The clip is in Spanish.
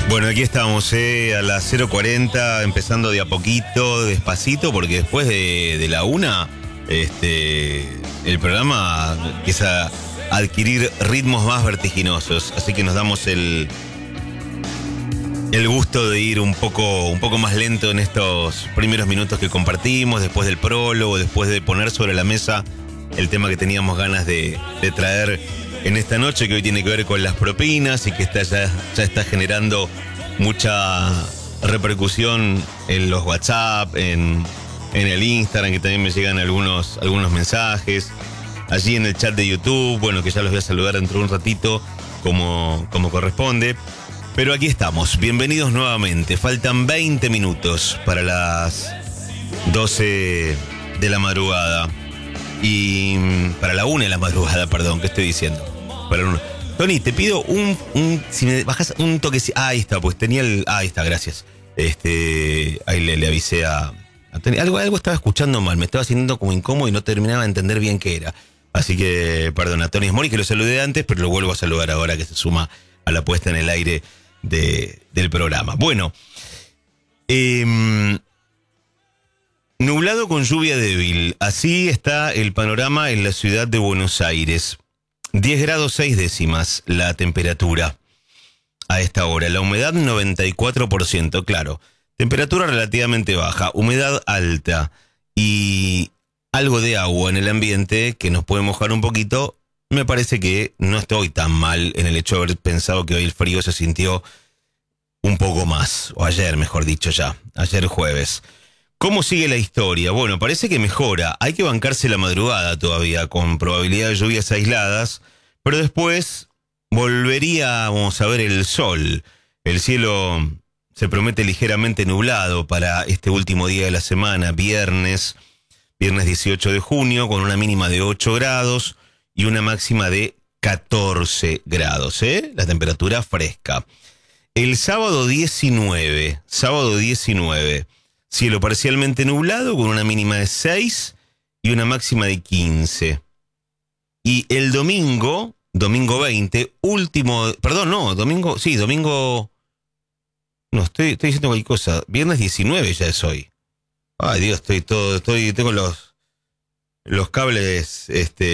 Bueno, aquí estamos, a las 0:40, empezando de a poquito, despacito, porque después de la 1, el programa empieza a adquirir ritmos más vertiginosos. Así que nos damos el gusto de ir un poco más lento en estos primeros minutos que compartimos, después del prólogo, después de poner sobre la mesa el tema que teníamos ganas de traer en esta noche, que hoy tiene que ver con las propinas y que ya está generando mucha repercusión en los WhatsApp, en el Instagram, que también me llegan algunos mensajes, allí en el chat de YouTube, bueno, que ya los voy a saludar dentro de un ratito como corresponde. Pero aquí estamos, bienvenidos nuevamente. Faltan 20 minutos para las 12 de la madrugada. Y para la 1 de la madrugada, perdón, ¿qué estoy diciendo? Para la 1. Tony, te pido si me bajas un toquecito. Ahí está, pues tenía ahí está, gracias. Ahí le avisé a Tony. Algo estaba escuchando mal, me estaba sintiendo como incómodo y no terminaba de entender bien qué era. Así que, perdón, a Tony Smori, que lo saludé antes, pero lo vuelvo a saludar ahora que se suma a la puesta en el aire del programa. Bueno, nublado con lluvia débil. Así está el panorama en la ciudad de Buenos Aires. 10 grados 6 décimas la temperatura a esta hora. La humedad 94%, claro. Temperatura relativamente baja, humedad alta y algo de agua en el ambiente que nos puede mojar un poquito. Me parece que no estoy tan mal en el hecho de haber pensado que hoy el frío se sintió un poco más. O ayer, mejor dicho ya. Ayer jueves. ¿Cómo sigue la historia? Bueno, parece que mejora. Hay que bancarse la madrugada todavía, con probabilidad de lluvias aisladas, pero después volveríamos a ver el sol. El cielo se promete ligeramente nublado para este último día de la semana, viernes 18 de junio, con una mínima de 8 grados y una máxima de 14 grados, la temperatura fresca. El sábado 19, cielo parcialmente nublado con una mínima de 6 y una máxima de 15. Y el domingo 20, no, estoy diciendo cualquier cosa. Viernes 19 ya es hoy. Ay, Dios, tengo los cables,